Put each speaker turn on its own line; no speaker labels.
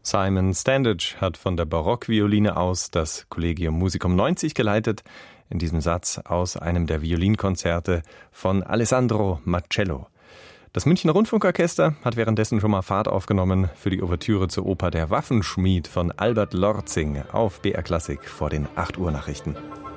Simon Standage hat von der Barockvioline aus das Collegium Musicum 90 geleitet, in diesem Satz aus einem der Violinkonzerte von Alessandro Marcello. Das Münchner Rundfunkorchester hat währenddessen schon mal Fahrt aufgenommen für die Ouvertüre zur Oper Der Waffenschmied von Albert Lorzing auf BR Klassik vor den 8 Uhr Nachrichten.